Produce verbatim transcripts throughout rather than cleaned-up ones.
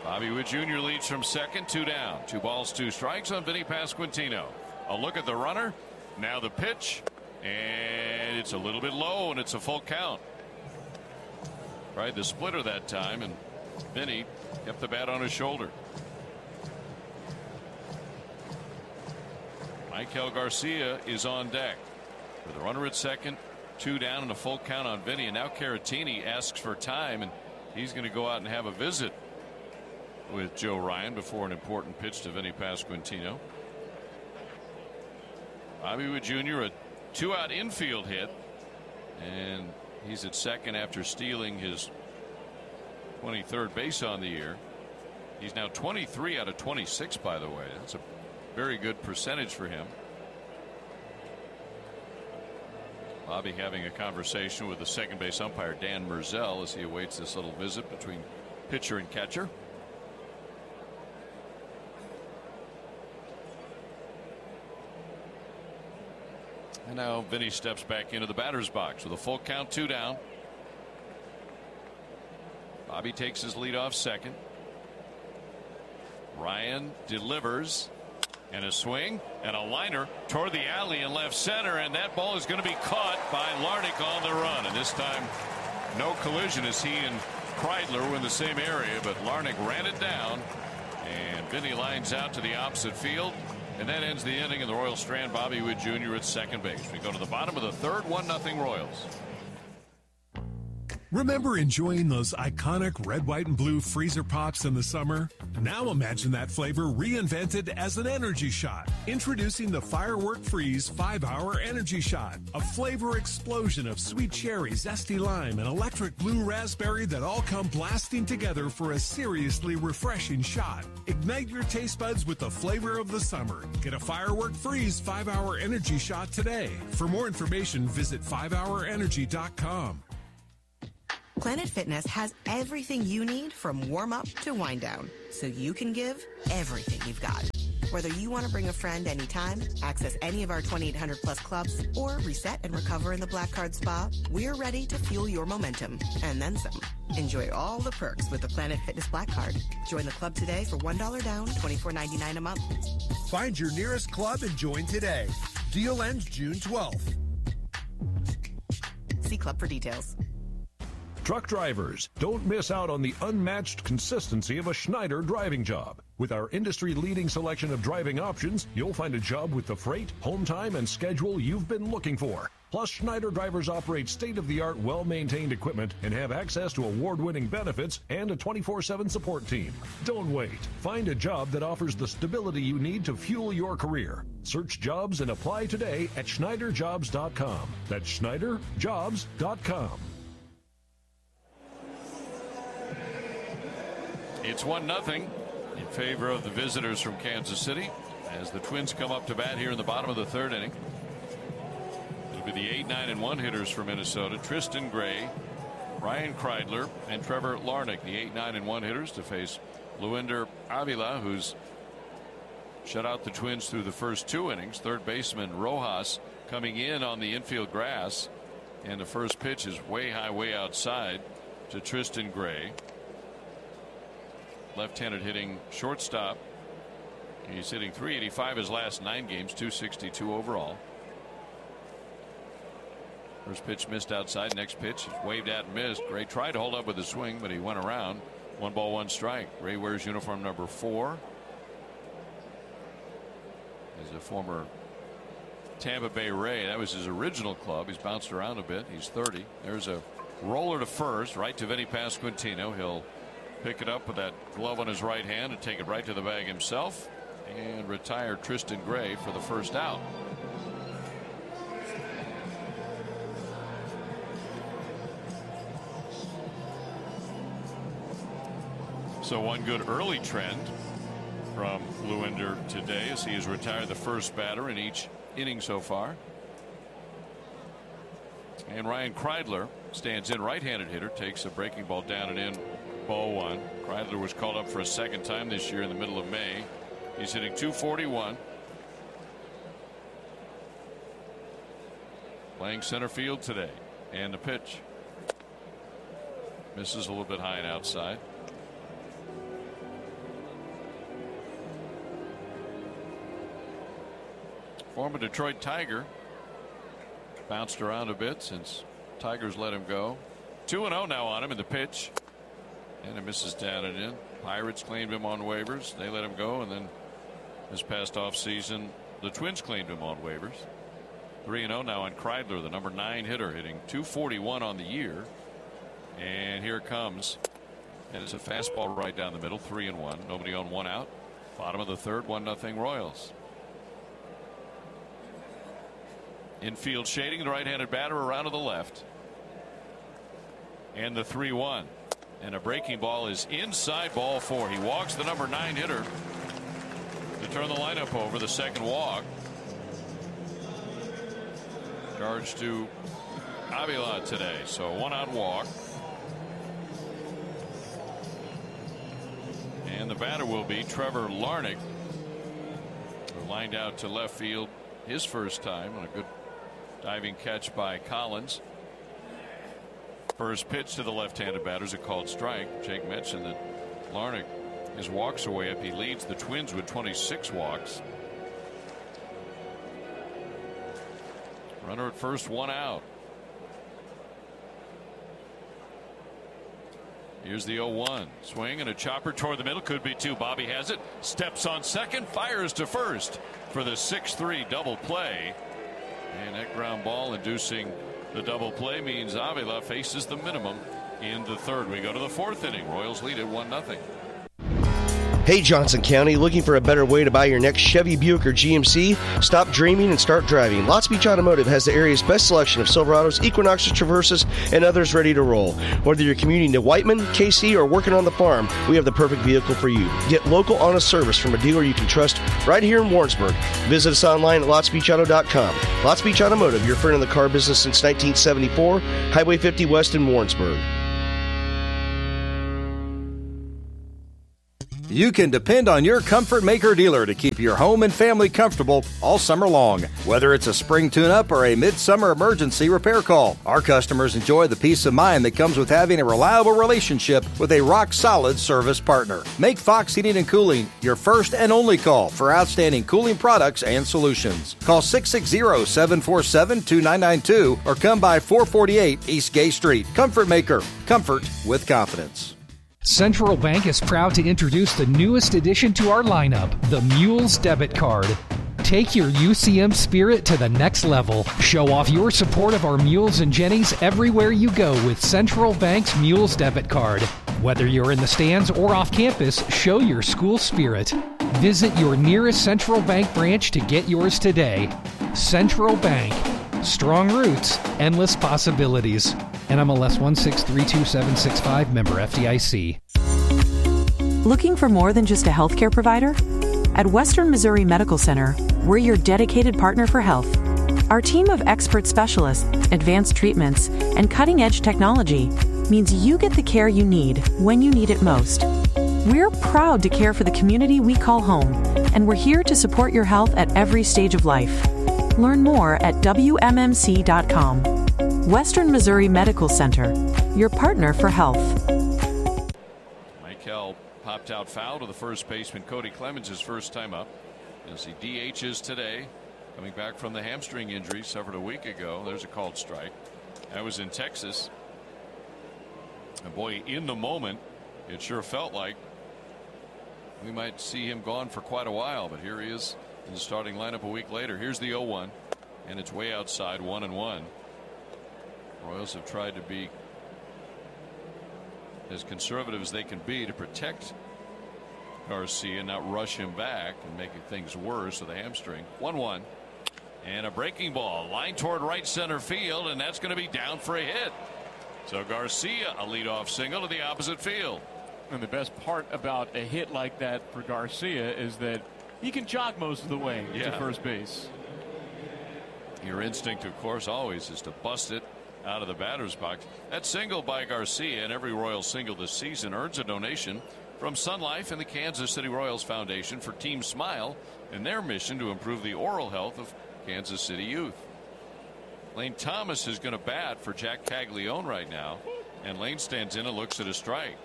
Bobby Witt Junior leads from second, two down. Two balls, two strikes on Vinny Pasquantino. A look at the runner. Now the pitch. And it's a little bit low, and it's a full count. Tried the splitter that time, and Vinny kept the bat on his shoulder. Michael Garcia is on deck. With a runner at second, two down, and a full count on Vinny. And now Caratini asks for time, and he's going to go out and have a visit with Joe Ryan before an important pitch to Vinny Pasquantino. Bobby Witt Junior a two-out infield hit, and he's at second after stealing his twenty-third base on the year. He's now twenty-three out of twenty-six, by the way. That's a very good percentage for him. Bobby having a conversation with the second base umpire Dan Merzel as he awaits this little visit between pitcher and catcher. And now Vinny steps back into the batter's box with a full count, two down. Bobby takes his lead off second. Ryan delivers, and a swing and a liner toward the alley in left center, and that ball is going to be caught by Larnach on the run. And this time no collision as he and Kreidler were in the same area, but Larnach ran it down, and Vinny lines out to the opposite field. And that ends the inning, and the Royals strand Bobby Witt Junior at second base. We go to the bottom of the third, one nothing Royals. Remember enjoying those iconic red, white, and blue freezer pops in the summer? Now imagine that flavor reinvented as an energy shot. Introducing the Firework Freeze five hour Energy Shot. A flavor explosion of sweet cherry, zesty lime, and electric blue raspberry that all come blasting together for a seriously refreshing shot. Ignite your taste buds with the flavor of the summer. Get a Firework Freeze five hour Energy Shot today. For more information, visit five hour energy dot com. Planet Fitness has everything you need from warm-up to wind-down, so you can give everything you've got. Whether you want to bring a friend anytime, access any of our twenty-eight hundred plus clubs, or reset and recover in the Black Card Spa, we're ready to fuel your momentum, and then some. Enjoy all the perks with the Planet Fitness Black Card. Join the club today for one dollar down, twenty-four ninety-nine a month. Find your nearest club and join today. Deal ends June twelfth. See club for details. Truck drivers, don't miss out on the unmatched consistency of a Schneider driving job. With our industry-leading selection of driving options, you'll find a job with the freight, home time, and schedule you've been looking for. Plus, Schneider drivers operate state-of-the-art, well-maintained equipment and have access to award-winning benefits and a twenty-four seven support team. Don't wait. Find a job that offers the stability you need to fuel your career. Search jobs and apply today at Schneider Jobs dot com. That's Schneider Jobs dot com. It's one nothing in favor of the visitors from Kansas City as the Twins come up to bat here in the bottom of the third inning. It'll be the eight, nine, and one hitters for Minnesota. Tristan Gray, Ryan Kreidler, and Trevor Larnach, the eight, nine, and one hitters, to face Luinder Avila, who's shut out the Twins through the first two innings. Third baseman Rojas coming in on the infield grass, and the first pitch is way high, way outside to Tristan Gray. Left-handed hitting shortstop. He's hitting three eighty-five his last nine games, two sixty-two overall. First pitch missed outside. Next pitch is waved at and missed. Gray tried to hold up with a swing, but he went around. One ball, one strike. Gray wears uniform number four. He's a former Tampa Bay Ray. That was his original club. He's bounced around a bit. He's thirty. There's a roller to first, right to Vinny Pasquantino. He'll pick it up with that glove on his right hand and take it right to the bag himself and retire Tristan Gray for the first out. So one good early trend from Luinder today as he has retired the first batter in each inning so far. And Ryan Kreidler stands in, right-handed hitter, takes a breaking ball down and in. Ball one. Kreidler was called up for a second time this year in the middle of May. He's hitting two forty-one. Playing center field today. And the pitch. Misses a little bit high and outside. Former Detroit Tiger. Bounced around a bit since Tigers let him go. two and oh now on him in the pitch. And it misses down and in. Pirates claimed him on waivers. They let him go. And then this past offseason, the Twins claimed him on waivers. three and oh now on Kreidler, the number nine hitter, hitting two forty-one on the year. And here it comes. And it's a fastball right down the middle. three and one. Nobody on, one out. Bottom of the third, one nothing Royals. Infield shading, the right-handed batter around to the left. And the three one. And a breaking ball is inside, ball four. He walks the number nine hitter to turn the lineup over. The second walk. Charge to Avila today. So one out walk. And the batter will be Trevor Larnach, who lined out to left field his first time on a good diving catch by Collins. First pitch to the left-handed batters, a called strike. Jake mentioned that Larnach, his walks are way up. He leads the Twins with twenty-six walks. Runner at first, one out. Here's the oh one. Swing and a chopper toward the middle. Could be two. Bobby has it. Steps on second. Fires to first for the six three double play. And that ground ball inducing the double play means Avila faces the minimum in the third. We go to the fourth inning. Royals lead at one nothing. Hey, Johnson County, looking for a better way to buy your next Chevy, Buick, or G M C? Stop dreaming and start driving. Lots Beach Automotive has the area's best selection of Silverados, Equinoxes, Traverses, and others ready to roll. Whether you're commuting to Whiteman, K C, or working on the farm, we have the perfect vehicle for you. Get local honest service from a dealer you can trust right here in Warrensburg. Visit us online at lots beach auto dot com. Lots Beach Automotive, your friend in the car business since nineteen seventy-four, Highway fifty West in Warrensburg. You can depend on your Comfort Maker dealer to keep your home and family comfortable all summer long. Whether it's a spring tune-up or a midsummer emergency repair call, our customers enjoy the peace of mind that comes with having a reliable relationship with a rock-solid service partner. Make Fox Heating and Cooling your first and only call for outstanding cooling products and solutions. Call six six zero, seven four seven, two nine nine two or come by four forty-eight East Gay Street. Comfort Maker. Comfort with confidence. Central Bank is proud to introduce the newest addition to our lineup, the Mules Debit Card. Take your U C M spirit to the next level. Show off your support of our Mules and Jennies everywhere you go with Central Bank's Mules Debit Card. Whether you're in the stands or off campus, show your school spirit. Visit your nearest Central Bank branch to get yours today. Central Bank. Strong roots, endless possibilities. N M L S one six three two seven six five, member F D I C. Looking for more than just a healthcare provider? At Western Missouri Medical Center, we're your dedicated partner for health. Our team of expert specialists, advanced treatments, and cutting-edge technology means you get the care you need when you need it most. We're proud to care for the community we call home, and we're here to support your health at every stage of life. Learn more at W M M C dot com. Western Missouri Medical Center, your partner for health. Michael popped out foul to the first baseman, Cody Clemens, his first time up. As he D H's today, coming back from the hamstring injury suffered a week ago. There's a called strike. That was in Texas. And boy, in the moment, it sure felt like we might see him gone for quite a while. But here he is in the starting lineup a week later. Here's the oh one, and it's way outside, one and one. Royals have tried to be as conservative as they can be to protect Garcia, not rush him back and making things worse with a hamstring. one one. And a breaking ball line toward right center field, and that's going to be down for a hit. So Garcia, a leadoff single to the opposite field. And the best part about a hit like that for Garcia is that he can jog most of the way yeah. to first base. Your instinct, of course, always is to bust it out of the batter's box. That single by Garcia, and every Royals single this season, earns a donation from Sun Life and the Kansas City Royals Foundation for Team Smile and their mission to improve the oral health of Kansas City youth. Lane Thomas is going to bat for Jack Caglione right now, and Lane stands in and looks at a strike.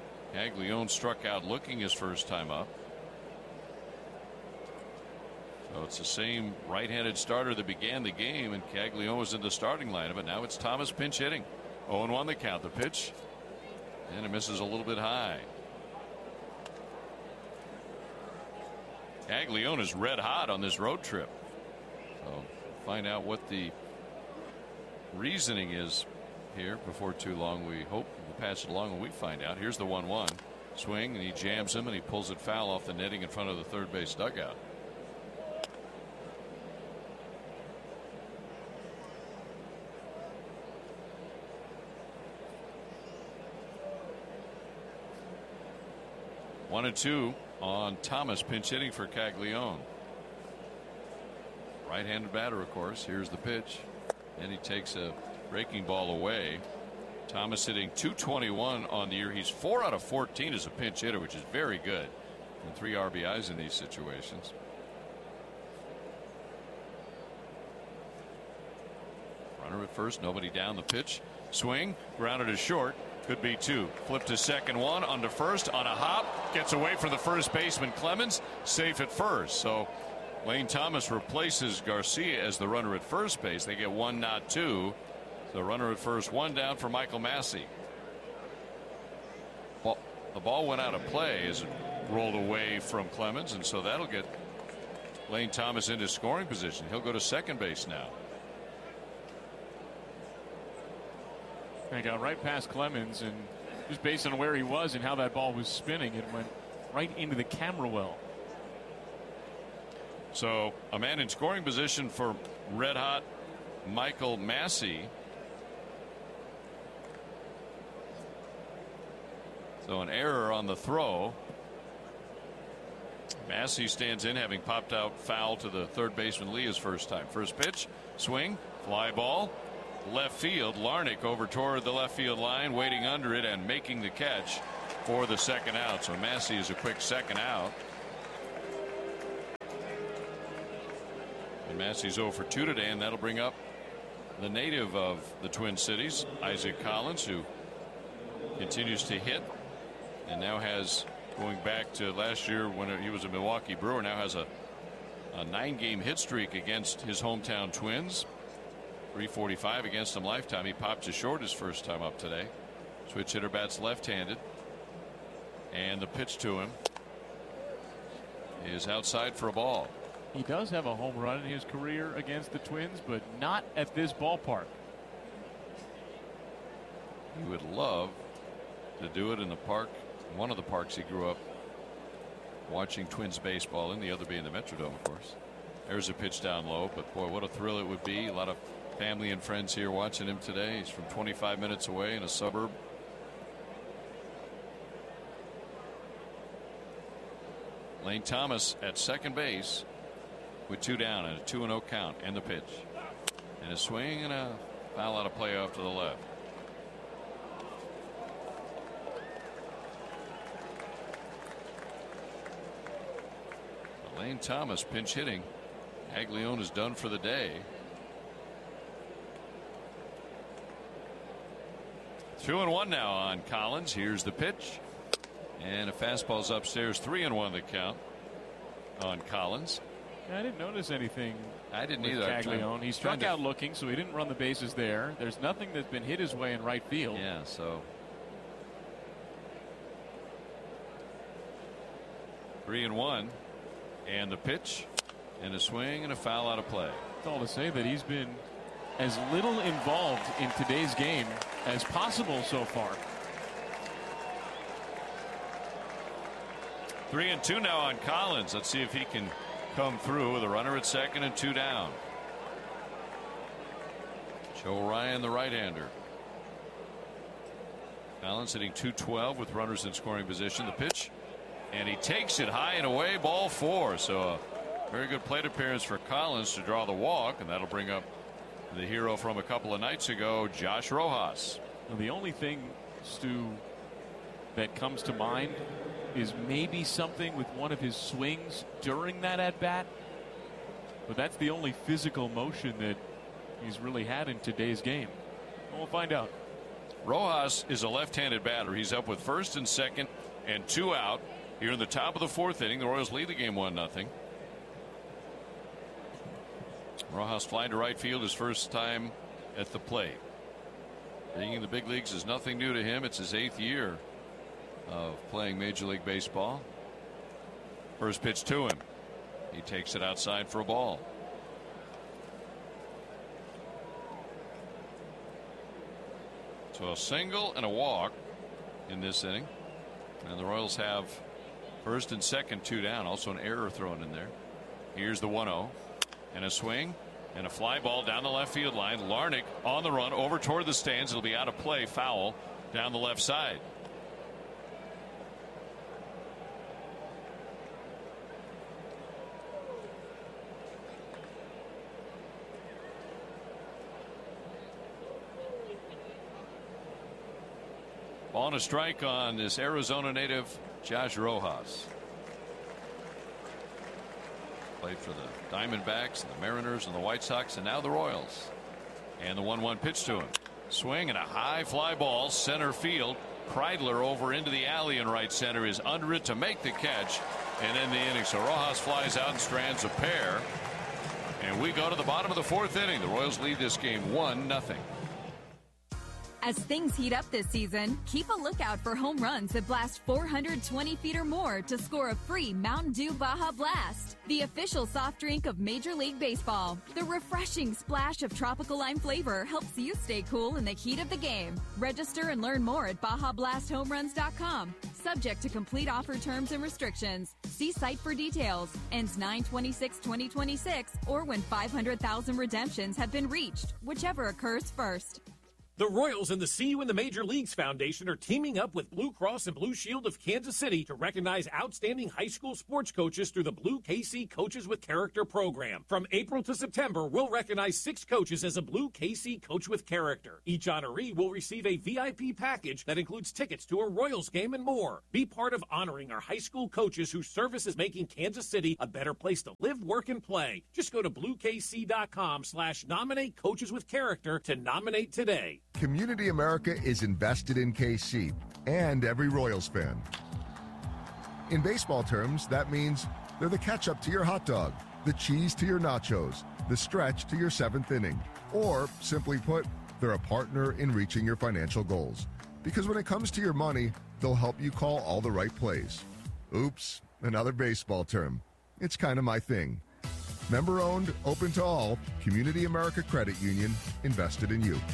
Caglione struck out looking his first time up. So it's the same right-handed starter that began the game, and Caglione was in the starting lineup, but now it's Thomas pinch hitting. oh and one the count. The pitch, and it misses a little bit high. Caglione is red hot on this road trip. So find out what the reasoning is here before too long. We hope we'll pass it along when we find out. Here's the one one swing, and he jams him, and he pulls it foul off the netting in front of the third base dugout. One and two on Thomas pinch hitting for Caglione. Right-handed batter, of course. Here's the pitch, and he takes a breaking ball away. Thomas hitting two twenty-one on the year. He's four out of fourteen as a pinch hitter, which is very good, and three R B Is in these situations. Runner at first, nobody down. The pitch, swing, grounded to short. Could be two. Flip to second, one on to first on a hop. Gets away from the first baseman Clemens. Safe at first. So Lane Thomas replaces Garcia as the runner at first base. They get one, not two. The runner at first, one down for Michael Massey. Ball, the ball went out of play as it rolled away from Clemens, and so that'll get Lane Thomas into scoring position. He'll go to second base now. They got right past Clemens, and just based on where he was and how that ball was spinning, it went right into the camera well. So a man in scoring position for red hot Michael Massey. So an error on the throw. Massey stands in, having popped out foul to the third baseman Lee his first time. First pitch, swing, fly ball, left field. Larnach over toward the left field line, waiting under it and making the catch for the second out. So Massey is a quick second out. And Massey's oh for two today, and that'll bring up the native of the Twin Cities, Isaac Collins, who continues to hit and now has, going back to last year when he was a Milwaukee Brewer, now has a, a nine game hit streak against his hometown Twins. three forty-five against them lifetime. He popped to short his first time up today. Switch hitter bats left-handed, and the pitch to him is outside for a ball. He does have a home run in his career against the Twins, but not at this ballpark. He would love to do it in the park, one of the parks he grew up watching Twins baseball in, the other being the Metrodome, of course. There's a pitch down low, but boy, what a thrill it would be. A lot of family and friends here watching him today. He's from twenty-five minutes away in a suburb. Lane Thomas at second base with two down and a two and oh count, and the pitch. And a swing and a foul out of play off to the left. Lane Thomas pinch hitting. Caglione is done for the day. Two and one now on Collins. Here's the pitch, and a fastball's upstairs. Three and one the count on Collins. I didn't notice anything. I didn't with either. Caglione. He struck out looking, so he didn't run the bases there. There's nothing that's been hit his way in right field. Yeah, so three and one, and the pitch, and a swing and a foul out of play. It's all to say that he's been as little involved in today's game as possible so far. Three and two now on Collins. Let's see if he can come through with a runner at second and two down. Joe Ryan, the right-hander. Collins hitting two twelve with runners in scoring position. The pitch, and he takes it high and away, ball four. So a very good plate appearance for Collins to draw the walk, and that'll bring up the hero from a couple of nights ago, Josh Rojas. Well, the only thing, Stu, that comes to mind is maybe something with one of his swings during that at bat, but that's the only physical motion that he's really had in today's game. We'll find out. Rojas is a left-handed batter. He's up with first and second and two out here in the top of the fourth inning. The Royals lead the game one nothing. Rojas flying to right field his first time at the plate. Being in the big leagues is nothing new to him. It's his eighth year of playing Major League Baseball. First pitch to him. He takes it outside for a ball. So a single and a walk in this inning. And the Royals have first and second, two down. Also an error thrown in there. Here's the one oh. And a swing and a fly ball down the left field line. Larnach on the run over toward the stands. It'll be out of play, foul down the left side. On a strike on this Arizona native, Josh Rojas. Played for the Diamondbacks, and the Mariners, and the White Sox, and now the Royals. And the one one pitch to him. Swing and a high fly ball, center field. Kreidler over into the alley in right center is under it to make the catch and end the inning. So Rojas flies out and strands a pair. And we go to the bottom of the fourth inning. The Royals lead this game one nothing. As things heat up this season, keep a lookout for home runs that blast four hundred twenty feet or more to score a free Mountain Dew Baja Blast, the official soft drink of Major League Baseball. The refreshing splash of tropical lime flavor helps you stay cool in the heat of the game. Register and learn more at Baja Blast Home Runs dot com. Subject to complete offer terms and restrictions. See site for details. Ends nine twenty-six twenty twenty-six or when five hundred thousand redemptions have been reached, whichever occurs first. The Royals and the See You in the Major Leagues Foundation are teaming up with Blue Cross and Blue Shield of Kansas City to recognize outstanding high school sports coaches through the Blue K C Coaches with Character program. From April to September, we'll recognize six coaches as a Blue K C Coach with Character. Each honoree will receive a V I P package that includes tickets to a Royals game and more. Be part of honoring our high school coaches whose service is making Kansas City a better place to live, work, and play. Just go to blue k c dot com slash nominate coaches with character to nominate today. Community America is invested in K C and every Royals fan. In baseball terms, that means they're the ketchup to your hot dog, the cheese to your nachos, the stretch to your seventh inning. Or, simply put, they're a partner in reaching your financial goals. Because when it comes to your money, they'll help you call all the right plays. Oops, another baseball term. It's kind of my thing. Member-owned, open to all, Community America Credit Union, invested in you.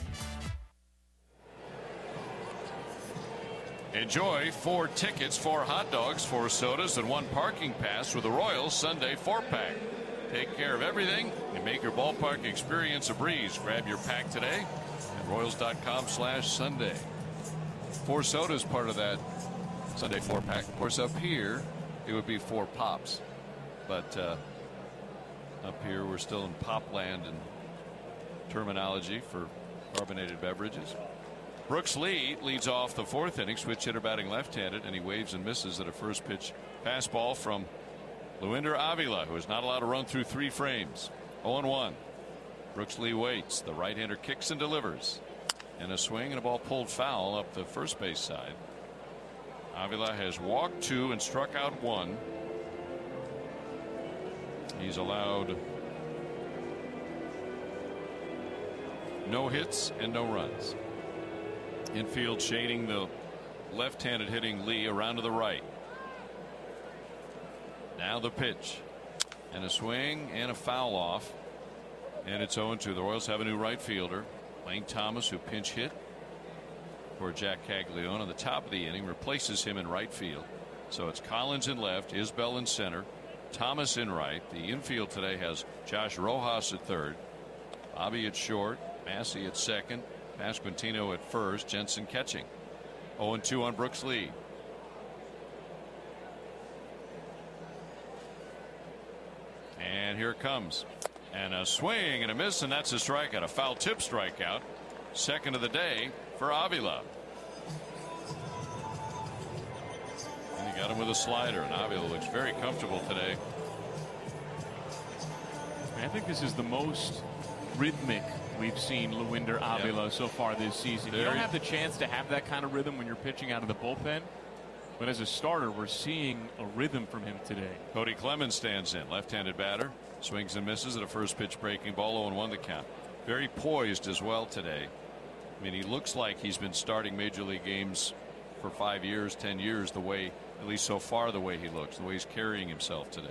Enjoy four tickets, four hot dogs, four sodas, and one parking pass with the Royals Sunday four-pack. Take care of everything and make your ballpark experience a breeze. Grab your pack today at royals dot com slash Sunday. Four sodas part of that Sunday four-pack. Of course, up here, it would be four pops. But uh, up here, we're still in pop land and terminology for carbonated beverages. Brooks Lee leads off the fourth inning, switch hitter batting left-handed, and he waves and misses at a first pitch fastball from Luinder Avila, who is not allowed to run through three frames. oh and one. Brooks Lee waits. The right-hander kicks and delivers. And a swing and a ball pulled foul up the first base side. Avila has walked two and struck out one. He's allowed no hits and no runs. Infield shading the left-handed hitting Lee around to the right. Now the pitch. And a swing and a foul off. And it's oh and two. The Royals have a new right fielder, Lane Thomas, who pinch hit for Jack Caglione on the top of the inning, replaces him in right field. So it's Collins in left, Isbell in center, Thomas in right. The infield today has Josh Rojas at third, Bobby at short, Massey at second, Pasquantino at first, Jensen catching. oh and two on Brooks Lee. And here it comes. And a swing and a miss, and that's a strikeout, a foul tip strikeout. Second of the day for Avila. And he got him with a slider, and Avila looks very comfortable today. I think this is the most rhythmic we've seen Luinder Avila yep. so far this season. Very. You don't have the chance to have that kind of rhythm when you're pitching out of the bullpen. But as a starter, we're seeing a rhythm from him today. Cody Clemens stands in, left-handed batter. Swings and misses at a first pitch breaking ball, oh and one to count. Very poised as well today. I mean, he looks like he's been starting major league games for five years, ten years, the way, at least so far, the way he looks, the way he's carrying himself today.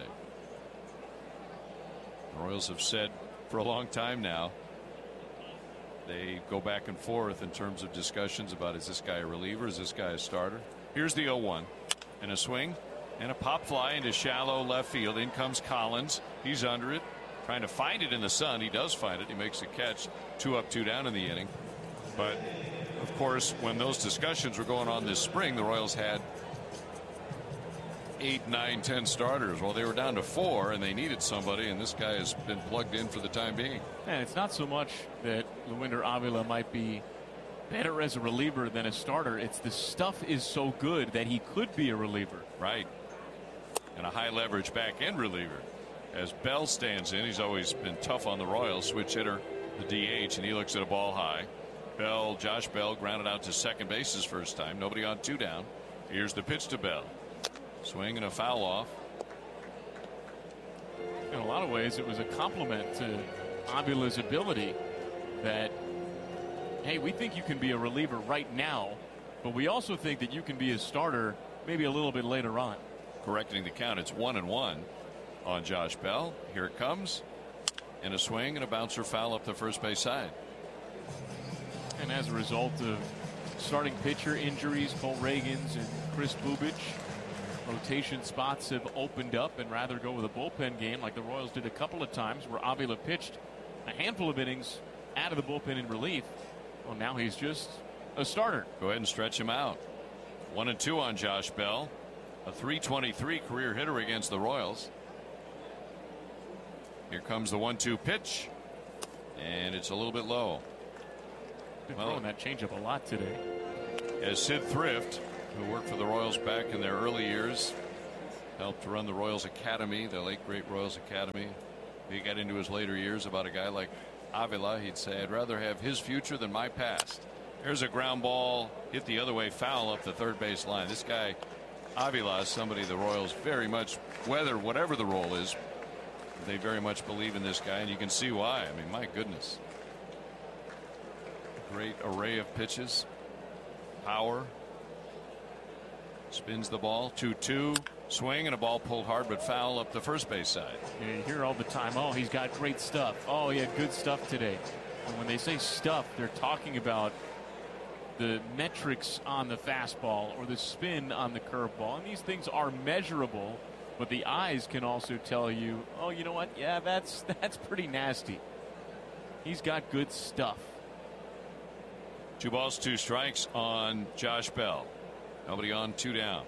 The Royals have said for a long time now, they go back and forth in terms of discussions about, is this guy a reliever, is this guy a starter? Here's the oh one, and a swing and a pop fly into shallow left field. In comes Collins. He's under it, trying to find it in the sun. He does find it. He makes the catch. Two up, two down in the inning. But of course, when those discussions were going on this spring, the Royals had eight, nine, ten starters. Well, they were down to four, and they needed somebody, and this guy has been plugged in for the time being. And it's not so much that Luinder Avila might be better as a reliever than a starter. It's the stuff is so good that he could be a reliever. Right. And a high leverage back end reliever. As Bell stands in, he's always been tough on the Royals. Switch hitter, the D H, and he looks at a ball high. Bell, Josh Bell grounded out to second base his first time. Nobody on, two down. Here's the pitch to Bell. Swing and a foul off. In a lot of ways, it was a compliment to Avila's ability that, hey, we think you can be a reliever right now, but we also think that you can be a starter maybe a little bit later on. Correcting the count, it's one and one on Josh Bell. Here it comes. And a swing and a bouncer foul up the first base side. And as a result of starting pitcher injuries, Cole Reagans and Chris Bubich, rotation spots have opened up and rather go with a bullpen game like the Royals did a couple of times where Avila pitched a handful of innings out of the bullpen in relief. Well, now he's just a starter. Go ahead and stretch him out. One and two on Josh Bell. A three twenty-three career hitter against the Royals. Here comes the one two pitch. And it's a little bit low. Been throwing that changeup a lot today. As Sid Thrift, who worked for the Royals back in their early years, helped to run the Royals Academy, the late great Royals Academy. He got into his later years about a guy like Avila. He'd say, I'd rather have his future than my past. There's a ground ball hit the other way, foul up the third base line. This guy Avila is somebody the Royals very much, whether whatever the role is, they very much believe in this guy, and you can see why. I mean, my goodness. Great array of pitches. Power. Spins the ball. two two. Swing and a ball pulled hard but foul up the first base side. Yeah, you hear all the time, oh, he's got great stuff. Oh, he had good stuff today. And when they say stuff, they're talking about the metrics on the fastball or the spin on the curveball. And these things are measurable, but the eyes can also tell you, oh, you know what? Yeah, that's that's pretty nasty. He's got good stuff. Two balls, two strikes on Josh Bell. Nobody on, two down.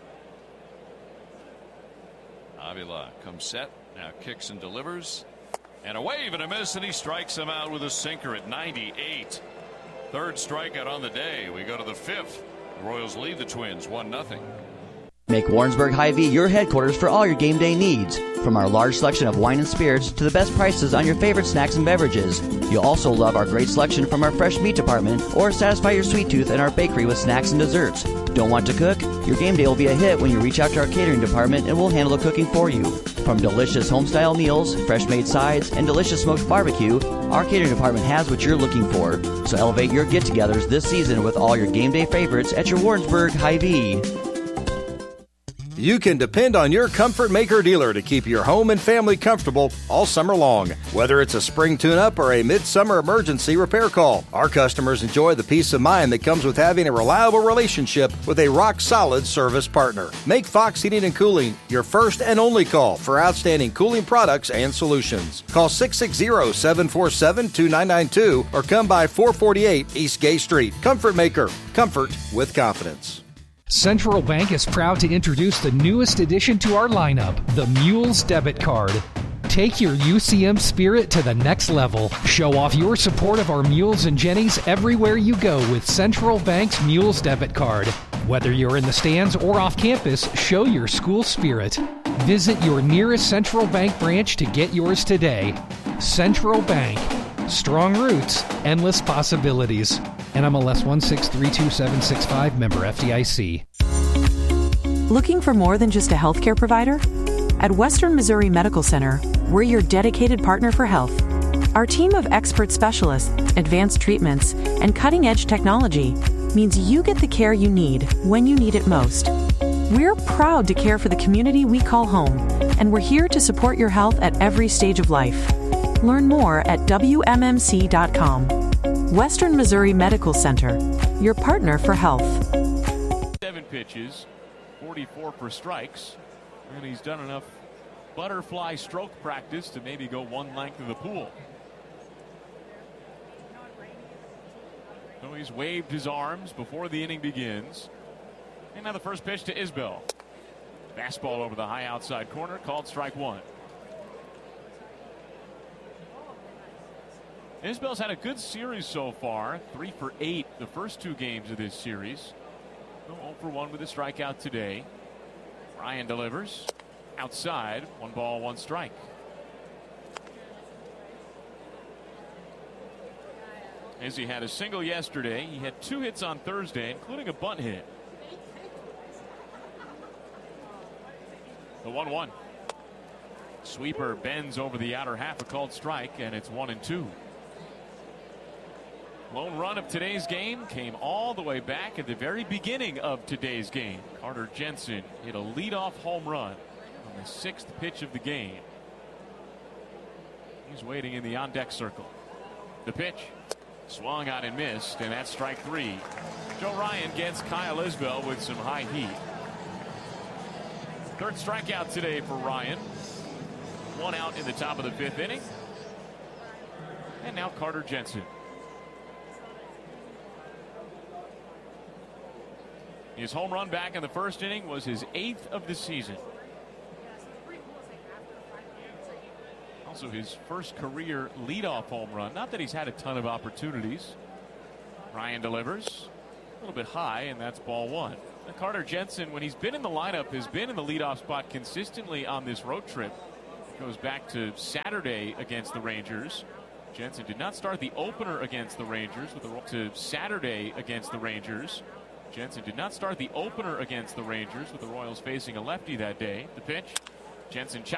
Avila comes set, now kicks and delivers. And a wave and a miss, and he strikes him out with a sinker at ninety-eight. Third strikeout on the day. We go to the fifth. The Royals lead the Twins one nothing. Make Warrensburg Hy-Vee your headquarters for all your game day needs. From our large selection of wine and spirits to the best prices on your favorite snacks and beverages. You'll also love our great selection from our fresh meat department or satisfy your sweet tooth in our bakery with snacks and desserts. Don't want to cook? Your game day will be a hit when you reach out to our catering department and we'll handle the cooking for you. From delicious home-style meals, fresh-made sides, and delicious smoked barbecue, our catering department has what you're looking for. So elevate your get-togethers this season with all your game day favorites at your Warrensburg Hy-Vee. You can depend on your Comfort Maker dealer to keep your home and family comfortable all summer long. Whether it's a spring tune-up or a midsummer emergency repair call, our customers enjoy the peace of mind that comes with having a reliable relationship with a rock-solid service partner. Make Fox Heating and Cooling your first and only call for outstanding cooling products and solutions. Call six six zero, seven four seven, two nine nine two or come by four forty-eight East Gay Street. Comfort Maker. Comfort with confidence. Central Bank is proud to introduce the newest addition to our lineup, the Mules Debit Card. Take your U C M spirit to the next level. Show off your support of our Mules and Jennies everywhere you go with Central Bank's Mules Debit Card. Whether you're in the stands or off campus, show your school spirit. Visit your nearest Central Bank branch to get yours today. Central Bank. Strong roots, endless possibilities. N M L S one six three two seven six five, member F D I C. Looking for more than just a healthcare provider? At Western Missouri Medical Center, we're your dedicated partner for health. Our team of expert specialists, advanced treatments, and cutting-edge technology means you get the care you need when you need it most. We're proud to care for the community we call home, and we're here to support your health at every stage of life. Learn more at W M M C dot com. Western Missouri Medical Center, your partner for health. Seven pitches, forty-four for strikes, and he's done enough butterfly stroke practice to maybe go one length of the pool. So he's waved his arms before the inning begins. And now the first pitch to Isbell. Fastball over the high outside corner, called strike one. Isbell's had a good series so far, three for eight the first two games of this series. oh for one with a strikeout today. Ryan delivers outside, one ball, one strike. As he had a single yesterday, he had two hits on Thursday, including a bunt hit. The one one. Sweeper bends over the outer half, a called strike, and it's one and two. Lone run of today's game came all the way back at the very beginning of today's game. Carter Jensen hit a leadoff home run on the sixth pitch of the game. He's waiting in the on-deck circle. The pitch. Swung on and missed, and that's strike three. Joe Ryan gets Kyle Isbell with some high heat. Third strikeout today for Ryan. One out in the top of the fifth inning. And now Carter Jensen. His home run back in the first inning was his eighth of the season. Also his first career leadoff home run. Not that he's had a ton of opportunities. Ryan delivers a little bit high, and that's ball one. And Carter Jensen, when he's been in the lineup, has been in the leadoff spot consistently on this road trip. It goes back to Saturday against the Rangers. Jensen did not start the opener against the Rangers with a to Saturday against the Rangers. Jensen did not start the opener against the Rangers with the Royals facing a lefty that day. The pitch. Jensen